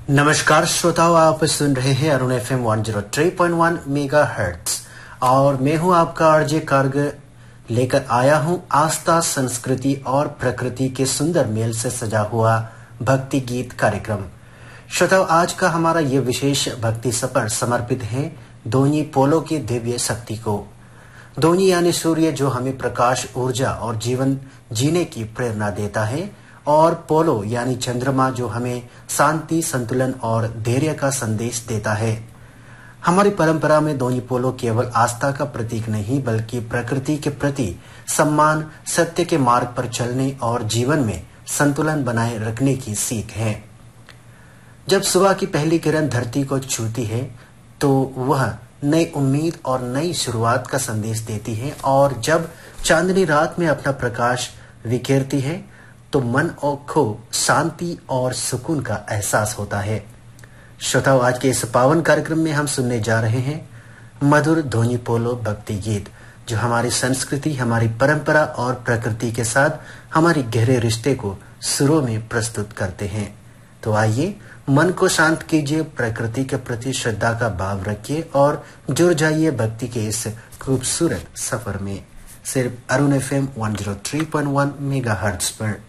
नमस्कार श्रोताओं, आप सुन रहे हैं अरुण FM 103.1 मेगाहर्ट्ज और मैं हूं आपका आरजे कार्ग लेकर आया हूं आस्था, संस्कृति और प्रकृति के सुंदर मेल से सजा हुआ भक्ति गीत कार्यक्रम। श्रोताओं, आज का हमारा ये विशेष भक्ति सफर समर्पित है दोनी पोलो की दिव्य शक्ति को। दोनी यानी सूर्य, जो हमें प्रकाश, ऊर्जा और जीवन जीने की प्रेरणा देता है, और पोलो यानी चंद्रमा, जो हमें शांति, संतुलन और धैर्य का संदेश देता है। हमारी परंपरा में दोनी पोलो केवल आस्था का प्रतीक नहीं, बल्कि प्रकृति के प्रति सम्मान, सत्य के मार्ग पर चलने और जीवन में संतुलन बनाए रखने की सीख है। जब सुबह की पहली किरण धरती को छूती है तो वह नई उम्मीद और नई शुरुआत का संदेश देती है, और जब चांदनी रात में अपना प्रकाश बिखेरती है तो मन को शांति और सुकून का एहसास होता है। श्रोताओं, आज के इस पावन कार्यक्रम में हम सुनने जा रहे हैं मधुर दोनी पोलो भक्ति गीत, जो हमारी संस्कृति, हमारी परंपरा और प्रकृति के साथ हमारी गहरे रिश्ते को सुरों में प्रस्तुत करते हैं। तो आइए, मन को शांत कीजिए, प्रकृति के प्रति श्रद्धा का भाव रखिए और जुड़ जाइए भक्ति के इस खूबसूरत सफर में। सिर्फ अरुण FM 103.1 मेगाहर्ट्ज पर।